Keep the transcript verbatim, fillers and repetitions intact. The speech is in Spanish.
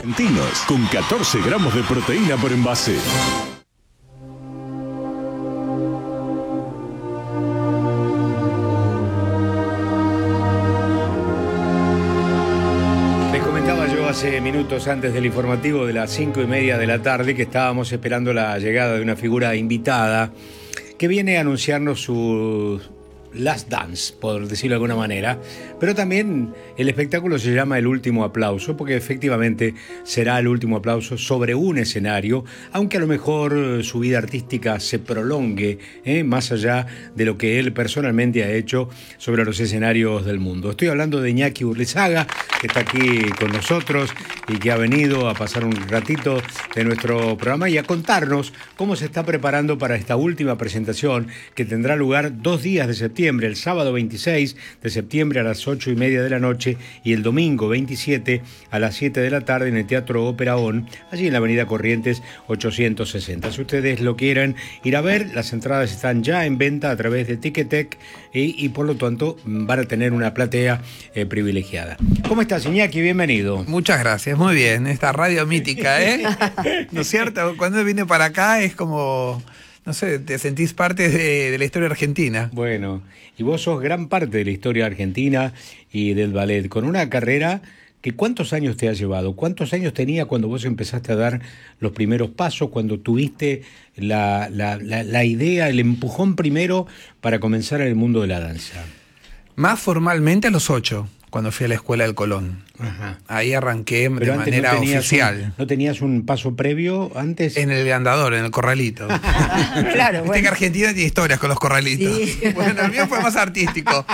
Argentinos, con catorce gramos de proteína por envase. Les comentaba yo hace minutos antes del informativo de las cinco y media de la tarde que estábamos esperando la llegada de una figura invitada que viene a anunciarnos su Last Dance, por decirlo de alguna manera, pero también el espectáculo se llama El Último Aplauso, porque efectivamente será el último aplauso sobre un escenario, aunque a lo mejor su vida artística se prolongue ¿eh? más allá de lo que él personalmente ha hecho sobre los escenarios del mundo. Estoy hablando de Iñaki Urrizaga, que está aquí con nosotros y que ha venido a pasar un ratito de nuestro programa y a contarnos cómo se está preparando para esta última presentación que tendrá lugar dos días de septiembre, el sábado veintiséis de septiembre a las ocho y media de la noche y el domingo veintisiete a las siete de la tarde en el Teatro Ópera On, allí en la avenida Corrientes ochocientos sesenta. Si ustedes lo quieren ir a ver, las entradas están ya en venta a través de Ticketek y, y por lo tanto van a tener una platea eh, privilegiada. ¿Cómo estás, Iñaki? Bienvenido. Muchas gracias, muy bien. Esta radio mítica, ¿eh? ¿No es cierto? Cuando vine para acá es como... No sé, te sentís parte de, de la historia argentina. Bueno, y vos sos gran parte de la historia argentina y del ballet, con una carrera que ¿cuántos años te ha llevado? ¿Cuántos años tenía cuando vos empezaste a dar los primeros pasos, cuando tuviste la, la, la, la idea, el empujón primero para comenzar en el mundo de la danza? Más formalmente a los ocho, cuando fui a la Escuela del Colón. Ajá. Ahí arranqué Pero de antes manera no tenías oficial. Un, ¿No tenías un paso previo antes? En el andador, en el corralito. Claro, Viste bueno. que Argentina tiene historias con los corralitos. Sí. Bueno, el mío fue más artístico.